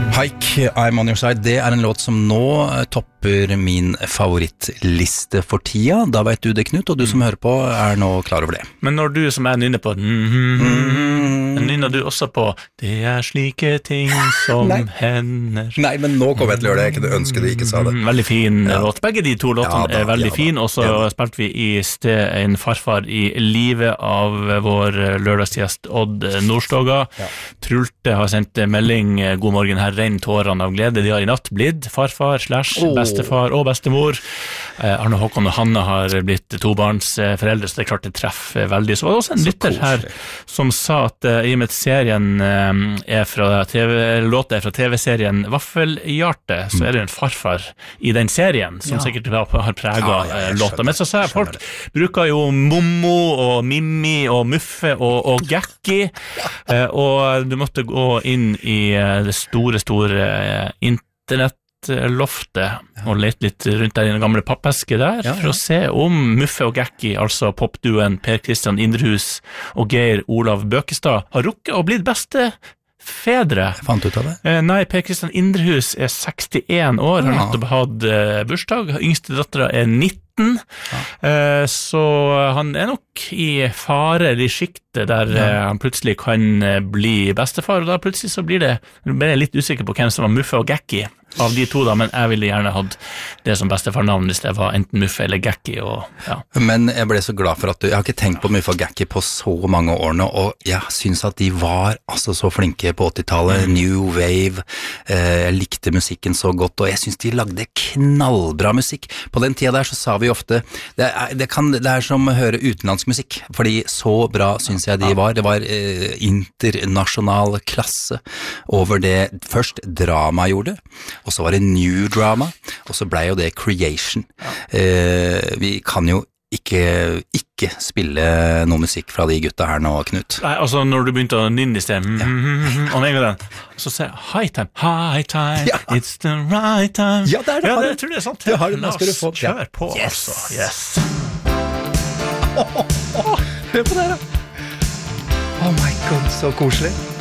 Hike, I'm on your side. Det en låt som nå topper min favorittliste for tida. Da vet du det, Knut, og du som hører på nå klar over det. Men når du som nynner på nynner du også på det slike ting som hender. Nei, men nå kommer jeg til å gjøre det. Jeg kunne ønske du ikke sa det. Veldig fin låt. Begge de to låtene veldig fin, og så spilte vi i sted en farfar i livet av vår lørdagsgjest Odd Nordstoga. Trulte har sendt melding, god morgen, her renner tårene av glede. De har i natt blitt farfar / bestefar og bestemor. Arne Håkon og Hanne har blitt tobarnsforeldre, så det er klart det treffer veldig. Så var det også en lytter her som sa at i og med serien låta er fra TV-serien Vaffelhjerte, så er det en farfar i den serien som sikkert har preget låta. Men så sa jeg, folk bruker jo Mommo og Mimmi og Muffe og Gekki, og du måtte gå inn i det store internettloftet og lete litt rundt der i den gamle pappeske der, for å se om Muffe og Gekki, altså popduen Per Kristian Indrehus og Geir Olav Bøkestad, har rukket å blitt beste fedre. Jeg fant ut av det. Nei, Per Kristian Indrehus er 61 år, har nettopp hatt bursdag, yngste datteren er 19, så han er nok i fare i skiktet der han plutselig kan bli bestefar, og da plutselig så blir jeg litt usikker på hvem som var Muffe og Gekki av de to da, men jeg ville gjerne hatt det som bestefarnavn hvis det var enten Muffe eller Gekki. Men jeg ble så glad for at jeg har ikke tenkt på Muffe og Gekki på så mange år nå, og jeg synes at de var altså så flinke på 80-tallet, New Wave, jeg likte musikken så godt, og jeg synes de lagde knallbra musikk. På den tida der så sa vi ofte, det er som å høre utenlandsk musikk, fordi så bra synes jeg de var. Det var internasjonal klasse over det først drama gjorde, og så var det new drama, og så ble jo det creation. Vi kan jo ikke spille noe musikk fra de gutta her nå, Knut. Nei, altså når du begynte å nynne i sted, og en gang den, så sier jeg, high time, it's the right time. Ja, det jeg tror det er sant. Det har du, nå skal du få. Kjør på, altså. Yes. Hør på det her da. Oh my god, så koselig.